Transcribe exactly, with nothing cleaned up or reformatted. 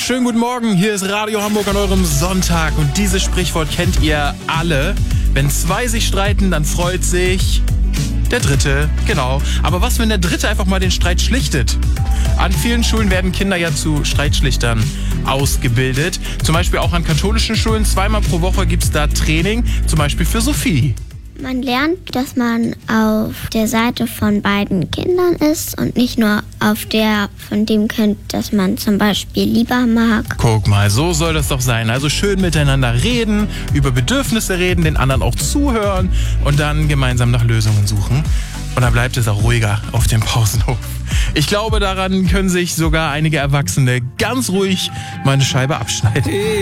Schönen guten Morgen, hier ist Radio Hamburg an eurem Sonntag und dieses Sprichwort kennt ihr alle. Wenn zwei sich streiten, dann freut sich der Dritte, genau. Aber was, wenn der Dritte einfach mal den Streit schlichtet? An vielen Schulen werden Kinder ja zu Streitschlichtern ausgebildet. Zum Beispiel auch an katholischen Schulen. Zweimal pro Woche gibt es da Training, zum Beispiel für Sophie. Man lernt, dass man auf der Seite von beiden Kindern ist und nicht nur auf der von dem Kind, das man zum Beispiel lieber mag. Guck mal, so soll das doch sein. Also schön miteinander reden, über Bedürfnisse reden, den anderen auch zuhören und dann gemeinsam nach Lösungen suchen. Und dann bleibt es auch ruhiger auf dem Pausenhof. Ich glaube, daran können sich sogar einige Erwachsene ganz ruhig mal eine Scheibe abschneiden.